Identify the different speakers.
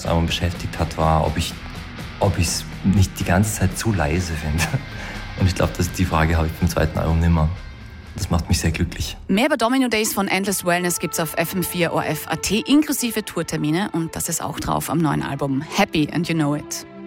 Speaker 1: Album beschäftigt hat, war, ob ich es nicht die ganze Zeit zu leise finde. Und ich glaube, die Frage habe ich beim zweiten Album nimmer. Das macht mich sehr glücklich.
Speaker 2: Mehr über Domino Days von Endless Wellness gibt's auf FM4 ORF.at inklusive Tourtermine und das ist auch drauf am neuen Album Happy and You Know It.